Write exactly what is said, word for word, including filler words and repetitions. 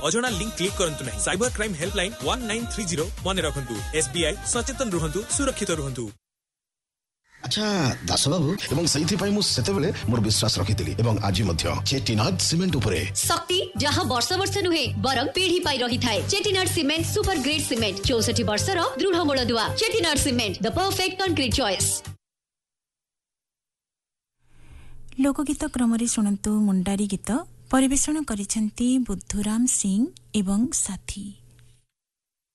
अजणा link click करंतु नहीं। Cyber crime helpline one nine three zero मन रखंतु। एसबीआई सचेतन रुहंतु, सुरक्षित रुहंतु। अच्छा दास बाबू एवं सही पाई मु सेतेबेले मोर विश्वास रखितिली एवं आज मध्य चेटिनाड सिमेंट उपरे शक्ति जहां वर्ष वर्ष नुहे बरं पीढ़ी पाई रही थाए। Chettinad cement super grade cement चौसठ वर्ष रो दृढ़ मूलदुआ। Chettinad cement the perfect concrete choice. लोकगीत क्रमरे शुणन्तु मुंडारी गीत परिवेषण करिसेंती बुद्धुराम सिंह एवं साथी।